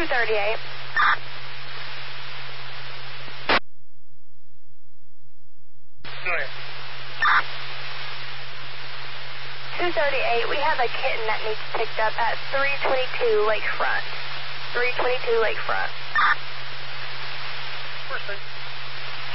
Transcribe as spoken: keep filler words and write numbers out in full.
thirty-eight. two thirty-eight, we have a kitten that needs picked up at three twenty-two Lakefront. three twenty-two Lakefront. First thing.